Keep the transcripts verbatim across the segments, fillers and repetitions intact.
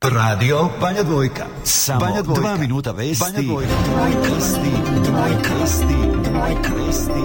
Radio Banja Dvojka. Samo Banja Dvojka. dva minuta vesti. Banja Dvojka. Krsti, krsti, krsti.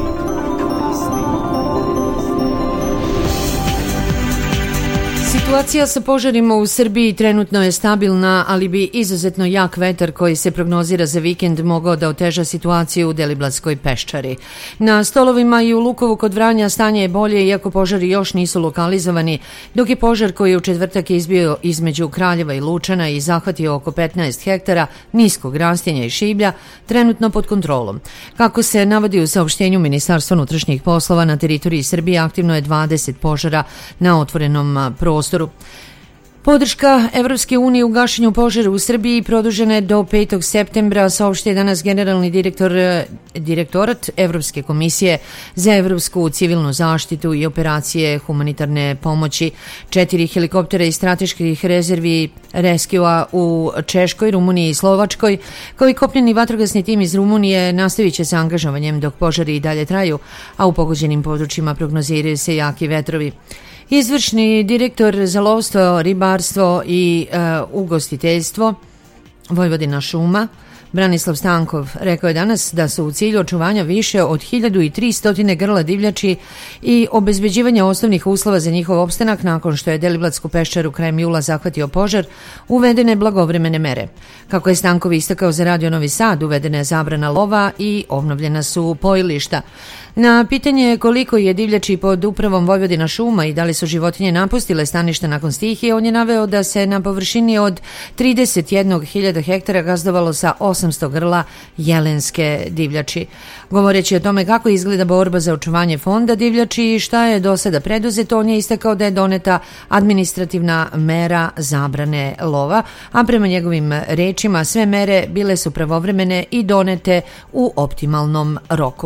Situacija sa požarima u Srbiji trenutno je stabilna, ali bi izuzetno jak vetar koji se prognozira za vikend mogao da oteža situaciju u Deliblatskoj peščari. Na stolovima i u Lukovu kod Vranja stanje je bolje, iako požari još nisu lokalizovani, dok je požar koji je u četvrtak izbio između Kraljeva i Lučana i zahvatio oko petnaest hektara niskog rastinja i šiblja, trenutno pod kontrolom. Kako se navodi u saopštenju Ministarstva unutrašnjih poslova, na teritoriji Srbije aktivno je dvadeset požara na otvorenom prostoru. Podrška Evropske unije u gašenju požara u Srbiji produžena je do petog septembra, saopštio danas generalni direktor direktorat Evropske komisije za evropsku civilnu zaštitu i operacije humanitarne pomoći. Četiri helikoptera iz strateških rezervi Rescue-a u Češkoj, Rumuniji i Slovačkoj, kao i kopneni vatrogasni tim iz Rumunije, nastavit će sa angažovanjem dok požari i dalje traju, a u pogođenim područjima prognoziraju se jaki vetrovi. Izvršni direktor za lovstvo, ribarstvo i e, ugostiteljstvo Vojvodina šuma Branislav Stankov rekao je danas da su u cilju očuvanja više od hiljadu tristo grla divljači i obezbeđivanja osnovnih uslova za njihov opstanak nakon što je Deliblatsku peščaru krajem jula zahvatio požar, uvedene blagovremene mere. Kako je Stankov istakao za Radio Novi Sad, uvedena je zabrana lova i obnovljena su pojilišta. Na pitanje koliko je divljači pod upravom Vojvodina šuma i da li su životinje napustile stanište nakon stihije, on je naveo da se na površini od trideset jedna hiljada hektara gazdovalo sa osamsto grla jelenske divljači. Govoreći o tome kako izgleda borba za očuvanje fonda divljači i šta je do sada preduzeto, on je istakao da je doneta administrativna mera zabrane lova, a prema njegovim rečima sve mere bile su pravovremene i donete u optimalnom roku.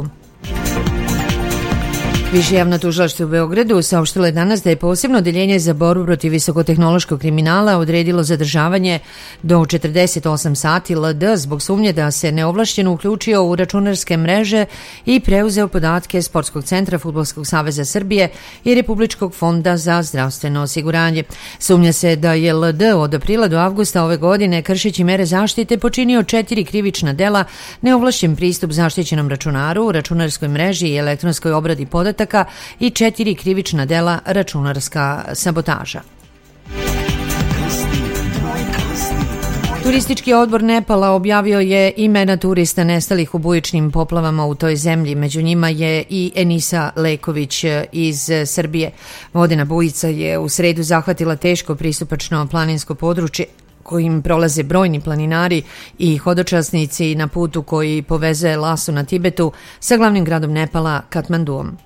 Više javno tužilaštvo u Beogradu saopštilo je danas da je posebno odeljenje za borbu protiv visokotehnološkog kriminala odredilo zadržavanje do četrdeset osam sati L D zbog sumnje da se neovlašćeno uključio u računarske mreže i preuzeo podatke Sportskog centra Fudbalskog saveza Srbije i Republičkog fonda za zdravstveno osiguranje. Sumnja se da je L D od aprila do avgusta ove godine, kršeći mere zaštite, počinio četiri krivična dela: neovlašćen pristup zaštićenom računaru, računarskoj mreži i elektronskoj obradi podataka i četiri krivična dela računarska sabotaža. Turistički odbor Nepala objavio je imena turista nestalih u bujičnim poplavama u toj zemlji. Među njima je i Enisa Leković iz Srbije. Vodena bujica je u sredu zahvatila teško pristupačno planinsko područje kojim prolaze brojni planinari i hodočasnici na putu koji povezuje Lasu na Tibetu sa glavnim gradom Nepala, Katmanduom.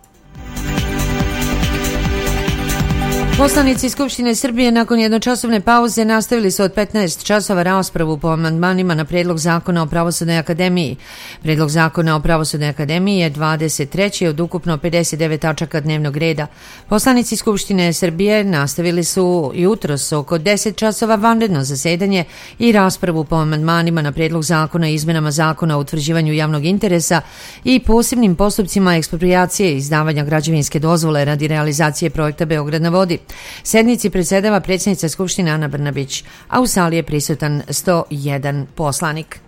Poslanici Skupštine Srbije nakon jednočasovne pauze nastavili su od petnaest časova raspravu po amandmanima na Predlog zakona o Pravosudnoj akademiji. Predlog zakona o Pravosudnoj akademiji je dvadeset treći od ukupno pedeset devet tačaka dnevnog reda. Poslanici Skupštine Srbije nastavili su jutros oko deset časova vanredno zasedanje i raspravu po amandmanima na Predlog zakona o izmenama zakona o utvrđivanju javnog interesa i posebnim postupcima eksproprijacije i izdavanja građevinske dozvole radi realizacije projekta Beograd na vodi. Sednici predsedava predsjednica Skupštine Ana Brnabić, a u sali je prisutan sto jedan poslanik.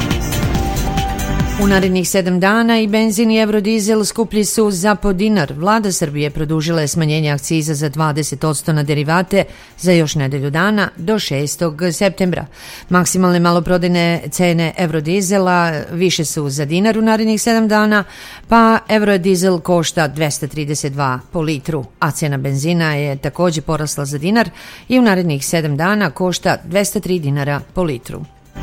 U narednih sedam dana i benzin i evrodizel skuplji su za po dinar. Vlada Srbije produžila je smanjenje akciza za dvadeset posto na derivate za još nedelju dana do šestog septembra. Maksimalne maloprodajne cene evrodizela više su za dinar u narednih sedam dana, pa evrodizel košta dvesta trideset dva po litru, a cena benzina je također porasla za dinar i u narednih sedam dana košta dvesta tri dinara po litru.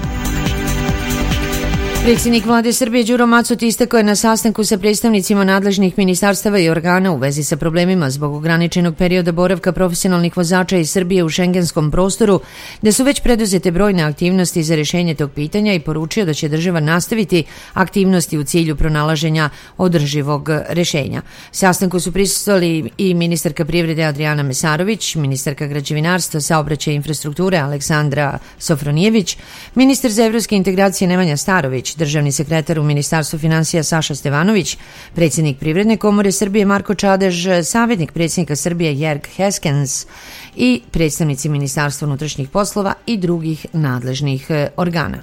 Predsjednik Vlade Srbije Đuro Macot istakao je na sastanku sa predstavnicima nadležnih ministarstava i organa u vezi sa problemima zbog ograničenog perioda boravka profesionalnih vozača iz Srbije u šengenskom prostoru da su već preduzete brojne aktivnosti za rješenje tog pitanja i poručio da će država nastaviti aktivnosti u cilju pronalaženja održivog rješenja. Sastanku su prisustvovali i ministarka privrede Adrijana Mesarović, ministarka građevinarstva, saobraćaja i infrastrukture Aleksandra Sofronijević, ministar za evropske integracije Nemanja Starović, Milatović, državni sekretar u Ministarstvu finansija Saša Stevanović, predsjednik Privredne komore Srbije Marko Čadež, savjetnik predsjednika Srbije Jerg Heskens i predstavnici Ministarstva unutrašnjih poslova i drugih nadležnih organa.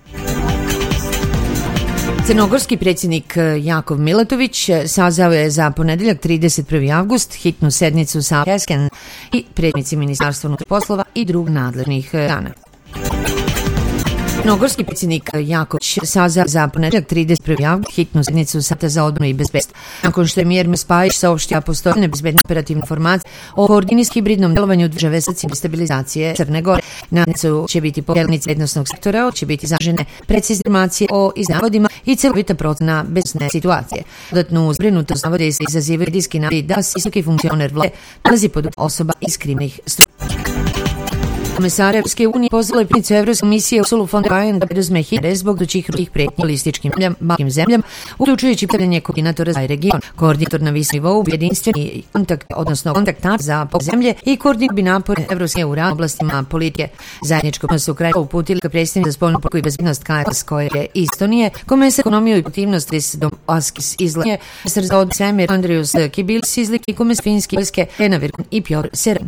Crnogorski predsjednik Jakov Milatović sazvao je za ponedeljak trideset prvi avgust hitnu sednicu sa Hesken i predstavnici Ministarstva unutrašnjih poslova i drugih nadležnih organa. Crnogorski predsjednik Jaković sazvao za ponedeljak trideset prvi avgust hitnu sednicu Saveta za odbranu i bezbednost. Nakon što je Mir Spajić saopštio postoje nebezbedne operativne informacije o koordiniranom hibridnom delovanju države sa ciljem stabilizacije Crne Gore. Na sednicu će biti podelnici vrednosnog sektora, će biti zažene precizne informacije o iznavodima i celovita procena bezbedne situacije. Dodatnu zbrinutost navode se izazivaju medijski navodi da se visoki funkcioner vlade nalazi pod osoba iz kriminalnih struktura. Komesar Evropske unije pozvala je predsjednicu Evropske komisije Ursulu von der Leyen da preduzme hitne zbog budućih ruskih pretnji lističkim balkanskim zemljama, uključujući pitanje koordinatora za region, koordinator na visokom nivou, jedinstveni kontakt, odnosno kontaktar za zemlje i koordinator bi napore Evropske u raznim oblastima politike. Zajedničko se u kraju uputili ka predstavniku za spoljnu politiku i bezbednost Kajas koje je Estonije, komesar ekonomiju i aktivnost iz Dombrovskis izlike, komesar za odbranu svemir Andrius Kibilis izlike i komesar finske vojske Ena Virkkunen i Pjotr Seren.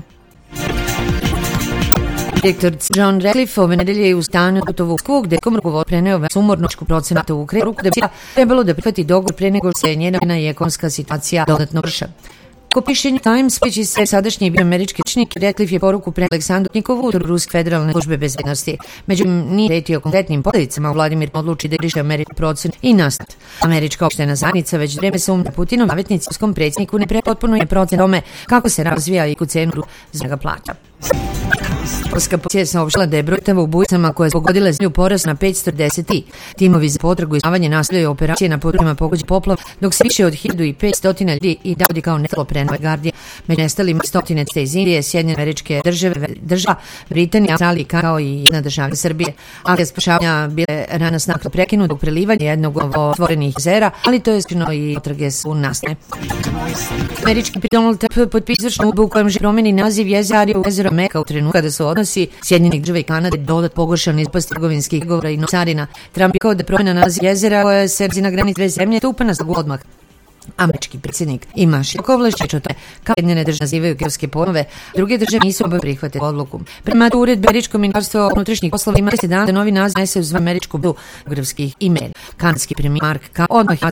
Direktor John Ratcliffe ove nedelje je u stanu Gotovsku, gde kom rukovod preneo sumornočku procenatu u Ukrajinu, da bi trebalo da prihvati dogovor pre nego se njena i ekonomska situacija dodatno vrša. Ko piše New Times, pići se sadašnji bio američki rečnik, Ratcliffe je poruku pre Aleksandru Nikovu, Ruske federalne službe bezbednosti. Međutim, nije retio konkretnim posledicama, Vladimir odluči da riše američku procen i nastat. Američka opštena zajednica već vreme sumnja Putinov savjetnici ruskom predsjedniku ne prepotpuno je procen tome kako se razvija i ku cenu za ga plaća. Ruska policija je saopštila da je broj žrtava u ubojicama koje su pogodile zemlju porast na petsto trideset tri. Timovi za potragu i spašavanje nastavljaju operacije na područjima pogođenih poplava, dok se više od hiljadu petsto ljudi i dalje kao nestalo pre Nove Gardije. Među nestalima stotine iz Indije, Sjedinjene Američke Države, država Britanije, Australije kao i jedna država Srbije. Akcija spašavanja bile rana snakno prekinuta u prelivanje jednog od otvorenih jezera, ali to je skriveno i potrage su nastavljene. Američki Donald Trump potpisao izvršnu uredbu u kojem želi promeni naziv jezera u jezero Meka u trenutku kada su odnosi Sjedinjenih Država i Kanade dodat pogoršan izpast trgovinskih pregovora i carina. Trump je kao da promjena naziv jezera koja se na granici dve zemlje stupa na snagu odmah. Američki predsjednik ima široko ovlašćenje o tome kako Sjedinjene Države nazivaju geografske pojmove, druge države nisu obavezne prihvatiti odluku. Prema uredbi američko ministarstvo unutrašnjih poslova ima deset dana da novi naziv nese uz američku geografskih imena. Kanadski premijer Mark Carney odmah